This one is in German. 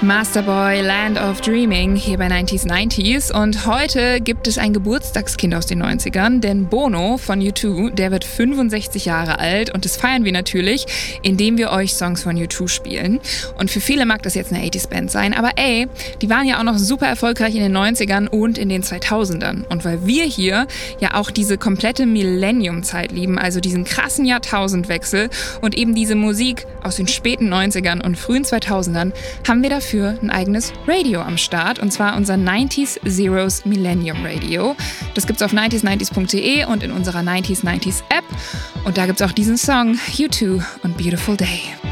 Masterboy, Land of Dreaming hier bei 90s 90s und heute gibt es ein Geburtstagskind aus den 90ern, denn Bono von U2, der wird 65 Jahre alt und das feiern wir natürlich, indem wir euch Songs von U2 spielen. Und für viele mag das jetzt eine 80s-Band sein, aber ey, die waren ja auch noch super erfolgreich in den 90ern und in den 2000ern. Und weil wir hier ja auch diese komplette Millennium-Zeit lieben, also diesen krassen Jahrtausendwechsel und eben diese Musik aus den späten 90ern und frühen 2000ern, haben wir dafür ein eigenes Radio am Start, und zwar unser 90s Zeros Millennium Radio. Das gibt's auf 90s90s.de und in unserer 90s90s App. Und da gibt's auch diesen Song U2 und Beautiful Day.